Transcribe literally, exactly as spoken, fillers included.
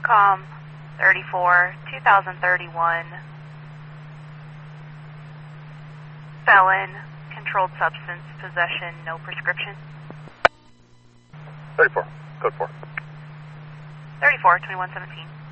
Intercom thirty-four, two thousand thirty-one. Felon, controlled substance, possession, no prescription. thirty-four, code four. thirty-four, twenty-one seventeen.